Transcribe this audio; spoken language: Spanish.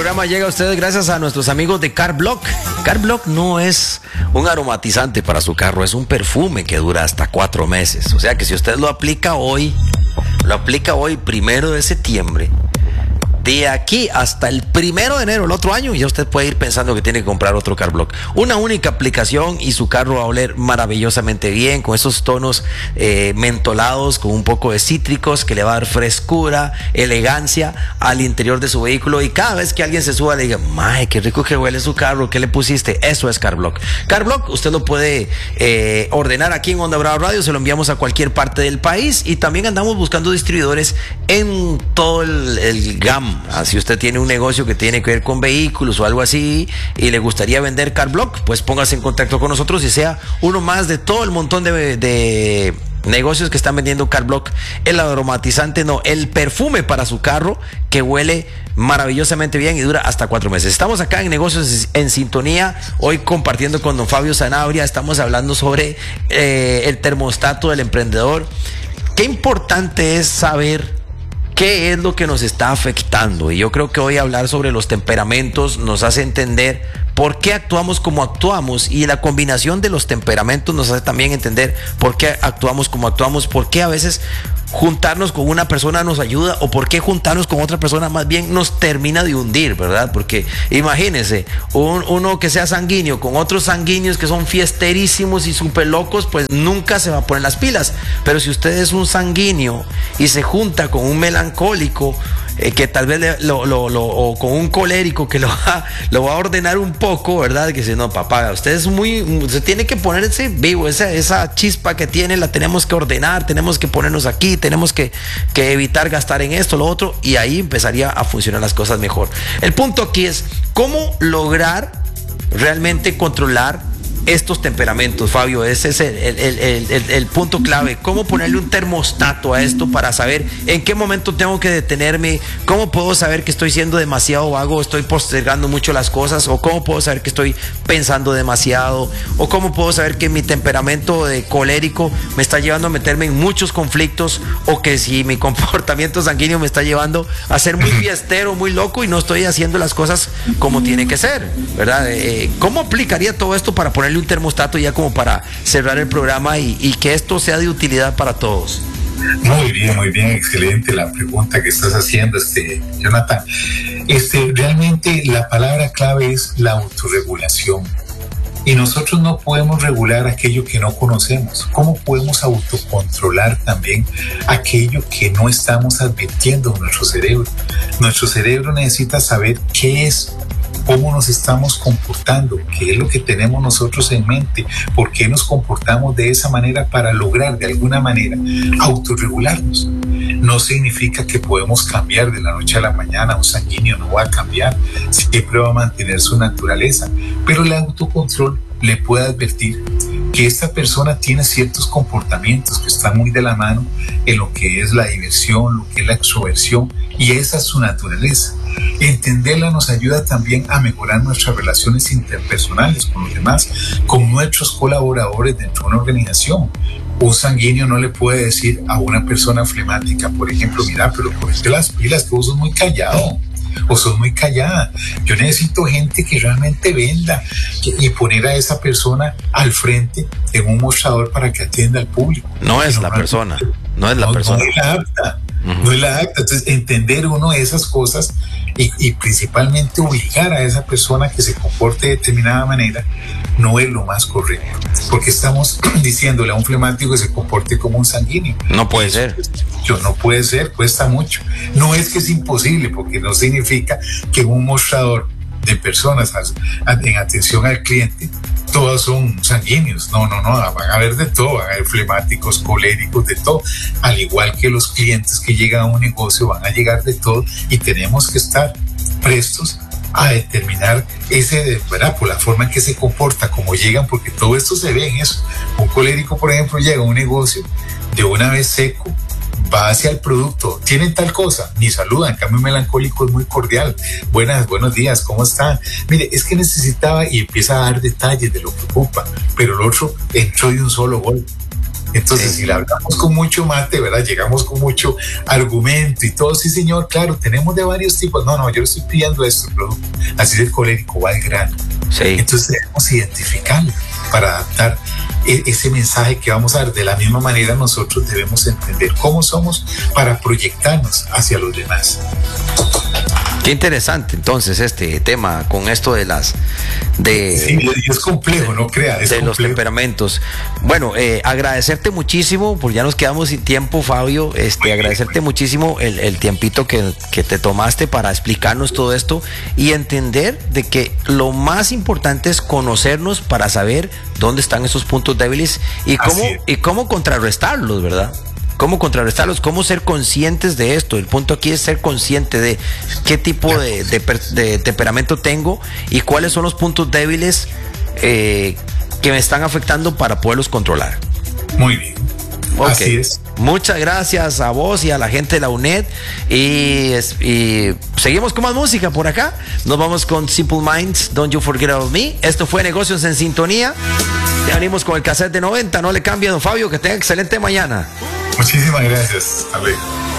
programa llega a ustedes gracias a nuestros amigos de CarBlock. CarBlock no es un aromatizante para su carro, es un perfume que dura hasta 4 meses. O sea que si usted lo aplica hoy 1 de septiembre, de aquí hasta el 1 de enero del otro año, ya usted puede ir pensando que tiene que comprar otro CarBlock. Una única aplicación y su carro va a oler maravillosamente bien, con esos tonos mentolados, con un poco de cítricos, que le va a dar frescura, elegancia al interior de su vehículo. Y cada vez que alguien se suba le diga, ¡ay, qué rico que huele su carro! ¿Qué le pusiste? Eso es CarBlock. CarBlock usted lo puede ordenar aquí en Onda Brava Radio, se lo enviamos a cualquier parte del país, y también andamos buscando distribuidores en todo el GAM. Si usted tiene un negocio que tiene que ver con vehículos o algo así y le gustaría vender CarBlock, pues póngase en contacto con nosotros y sea uno más de todo el montón de negocios que están vendiendo CarBlock. El aromatizante, no, el perfume para su carro que huele maravillosamente bien y dura hasta 4 meses. Estamos acá en Negocios en Sintonía, hoy compartiendo con don Fabio Sanabria. Estamos hablando sobre el termostato del emprendedor. Qué importante es saber qué es lo que nos está afectando, y yo creo que hoy hablar sobre los temperamentos nos hace entender por qué actuamos como actuamos, y la combinación de los temperamentos nos hace también entender por qué actuamos como actuamos, por qué a veces juntarnos con una persona nos ayuda o por qué juntarnos con otra persona más bien nos termina de hundir, ¿verdad? Porque imagínense, uno que sea sanguíneo con otros sanguíneos que son fiesterísimos y súper locos, pues nunca se va a poner las pilas. Pero si usted es un sanguíneo y se junta con un melancólico, que tal vez o con un colérico que lo va a ordenar un poco, ¿verdad? Que dice, no, papá, usted tiene que ponerse vivo, esa chispa que tiene la tenemos que ordenar, tenemos que ponernos aquí, tenemos que evitar gastar en esto, lo otro, y ahí empezaría a funcionar las cosas mejor. El punto aquí es cómo lograr realmente controlar estos temperamentos, Fabio. Ese es el punto clave. ¿Cómo ponerle un termostato a esto para saber en qué momento tengo que detenerme? ¿Cómo puedo saber que estoy siendo demasiado vago, estoy postergando mucho las cosas? ¿O cómo puedo saber que estoy pensando demasiado? ¿O cómo puedo saber que mi temperamento de colérico me está llevando a meterme en muchos conflictos? ¿O que si mi comportamiento sanguíneo me está llevando a ser muy fiestero, muy loco y no estoy haciendo las cosas como tiene que ser, ¿verdad? ¿Cómo aplicaría todo esto para ponerle un termostato ya como para cerrar el programa y que esto sea de utilidad para todos? Muy bien, excelente la pregunta que estás haciendo, Jonathan. Realmente la palabra clave es la autorregulación. Y nosotros no podemos regular aquello que no conocemos. ¿Cómo podemos autocontrolar también aquello que no estamos advirtiendo en nuestro cerebro? Nuestro cerebro necesita saber qué es, cómo nos estamos comportando, qué es lo que tenemos nosotros en mente, por qué nos comportamos de esa manera para lograr de alguna manera autorregularnos. No significa que podemos cambiar de la noche a la mañana. Un sanguíneo no va a cambiar, siempre va a mantener su naturaleza, pero el autocontrol le puede advertir que esta persona tiene ciertos comportamientos que están muy de la mano en lo que es la diversión, lo que es la extroversión, y esa es su naturaleza. Entenderla nos ayuda también a mejorar nuestras relaciones interpersonales con los demás, con nuestros colaboradores dentro de una organización. Un sanguíneo no le puede decir a una persona flemática, por ejemplo, mira, pero ponete las pilas, que vos sos muy callado o sos muy callada. Yo necesito gente que realmente venda, y poner a esa persona al frente en un mostrador para que atienda al público. No es la persona. No es la apta. Entonces, entender uno esas cosas y principalmente obligar a esa persona que se comporte de determinada manera no es lo más correcto, porque estamos diciéndole a un flemático que se comporte como un sanguíneo. No puede ser. No puede ser, cuesta mucho. No es que es imposible, porque no significa que en un mostrador de personas en atención al cliente todos son sanguíneos. No, van a haber de todo, van a haber flemáticos, coléricos, de todo. Al igual que los clientes que llegan a un negocio van a llegar de todo, y tenemos que estar prestos a determinar ¿verdad? Por la forma en que se comporta, cómo llegan, porque todo esto se ve en eso. Un colérico, por ejemplo, llega a un negocio de una vez seco, va hacia el producto, tienen tal cosa, ni saluda. En cambio, un melancólico es muy cordial. Buenos días, ¿cómo está? Mire, es que necesitaba, y empieza a dar detalles de lo que ocupa, pero el otro entró de un solo golpe. Entonces, si la hablamos con mucho mate, ¿verdad? Llegamos con mucho argumento y todo, sí, señor, claro, tenemos de varios tipos. No, yo estoy pidiendo esto, pero así es el colérico, va al grano. Sí. Entonces, debemos identificarlo para adaptar ese mensaje que vamos a dar. De la misma manera, nosotros debemos entender cómo somos para proyectarnos hacia los demás. Qué interesante entonces este tema con esto de las sí, es complejo, no crea, es de complejo. Los temperamentos. Bueno, agradecerte muchísimo, porque ya nos quedamos sin tiempo, Fabio. Agradecerte muchísimo el tiempito que te tomaste para explicarnos todo esto y entender de que lo más importante es conocernos para saber dónde están esos puntos débiles y cómo contrarrestarlos, ¿verdad? Cómo contrarrestarlos, cómo ser conscientes de esto. El punto aquí es ser consciente de qué tipo de temperamento tengo y cuáles son los puntos débiles que me están afectando para poderlos controlar. Muy bien. Okay. Así es. Muchas gracias a vos y a la gente de la UNED. Y seguimos con más música por acá. Nos vamos con Simple Minds, Don't You Forget About Me. Esto fue Negocios en Sintonía. Ya venimos con el cassette de 90. No le cambie, don Fabio. Que tenga excelente mañana. Muchísimas gracias. Hasta luego.